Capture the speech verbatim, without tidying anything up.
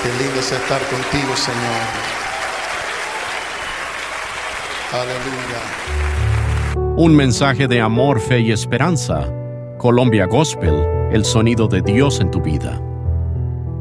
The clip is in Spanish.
Qué lindo es estar contigo, Señor. Aleluya. Un mensaje de amor, fe y esperanza. Colombia Gospel, el sonido de Dios en tu vida.